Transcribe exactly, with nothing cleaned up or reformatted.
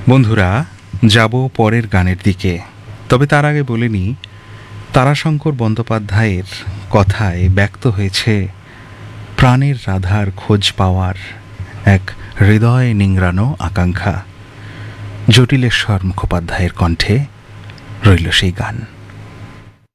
বন্ধুরা, যাব পরের গানের দিকে। তবে তার আগে বলে নিই, তারাশঙ্কর বন্দ্যোপাধ্যায়ের কথায় ব্যক্ত হয়েছে প্রাণের রাধার খোঁজ পাওয়ার এক হৃদয় নিংড়ানো আকাঙ্ক্ষা। জটিলেশ্বর মুখোপাধ্যায়ের কণ্ঠে রইল সেই গান।